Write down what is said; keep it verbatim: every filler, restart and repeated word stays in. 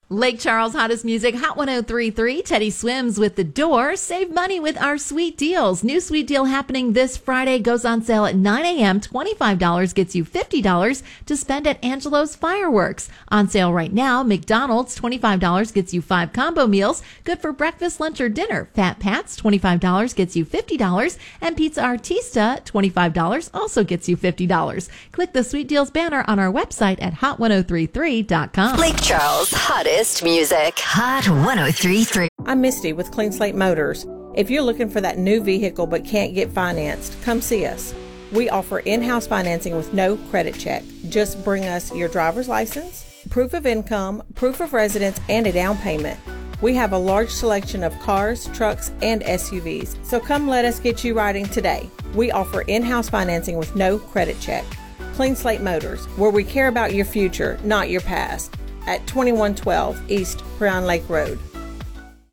Lake Charles hottest music, Hot one oh three point three. Teddy Swims with The Door. Save money with our sweet deals. New sweet deal happening this Friday. Goes on sale at nine a.m. twenty-five dollars gets you fifty dollars to spend at Angelo's Fireworks. On sale right now, McDonald's, twenty-five dollars gets you five combo meals. Good for breakfast, lunch, or dinner. Fat Pat's, twenty-five dollars gets you fifty dollars. And Pizza Artista, twenty-five dollars also gets you fifty dollars. Click the sweet deals banner on our website at hot ten thirty-three dot com. Lake Charles hottest music. Hot ten thirty-three. I'm Misty with Clean Slate Motors. If you're looking for that new vehicle but can't get financed, come see us. We offer in-house financing with no credit check. Just bring us your driver's license, proof of income, proof of residence, and a down payment. We have a large selection of cars, trucks, and S U Vs, so come let us get you riding today. We offer in-house financing with no credit check. Clean Slate Motors, where we care about your future, not your past. At twenty-one twelve East Crown Lake Road.